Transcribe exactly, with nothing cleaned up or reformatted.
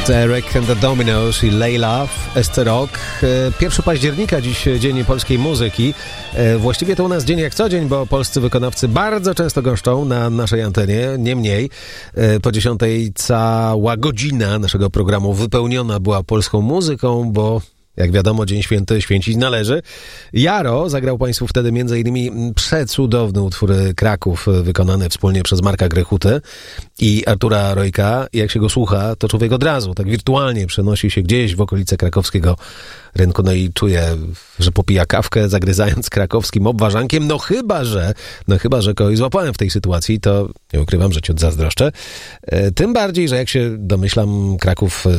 Eric and the Dominos i Layla w S C Rock. pierwszego października dziś Dzień Polskiej Muzyki. Właściwie to u nas dzień jak co dzień, bo polscy wykonawcy bardzo często goszczą na naszej antenie. Niemniej po dziesiątej cała godzina naszego programu wypełniona była polską muzyką, bo jak wiadomo, Dzień Święty święcić należy. Jaro zagrał Państwu wtedy m.in. przecudowny utwór Kraków, wykonany wspólnie przez Marka Grechutę i Artura Rojka. I jak się go słucha, to człowiek od razu, tak wirtualnie przenosi się gdzieś w okolice krakowskiego rynku, no i czuje, że popija kawkę, zagryzając krakowskim obwarzankiem. No chyba, że, no chyba, że kogoś złapałem w tej sytuacji, to nie ukrywam, że ciut zazdroszczę. Tym bardziej, że jak się domyślam, Kraków